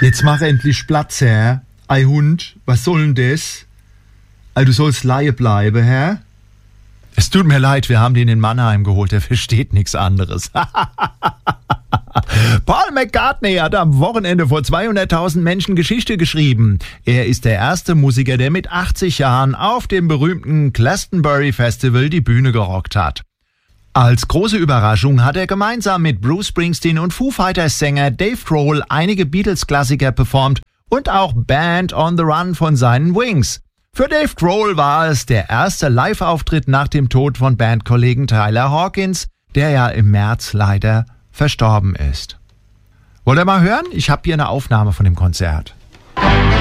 Jetzt mach endlich Platz, Herr. Ei Hund, was soll denn das? Du sollst Laie bleiben, Herr. Es tut mir leid, wir haben den in Mannheim geholt, der versteht nichts anderes. Paul McCartney hat am Wochenende vor 200.000 Menschen Geschichte geschrieben. Er ist der erste Musiker, der mit 80 Jahren auf dem berühmten Glastonbury Festival die Bühne gerockt hat. Als große Überraschung hat er gemeinsam mit Bruce Springsteen und Foo Fighters Sänger Dave Grohl einige Beatles-Klassiker performt und auch Band on the Run von seinen Wings. Für Dave Grohl war es der erste Live-Auftritt nach dem Tod von Bandkollegen Tyler Hawkins, der ja im März leider verstorben ist. Wollt ihr mal hören? Ich habe hier eine Aufnahme von dem Konzert.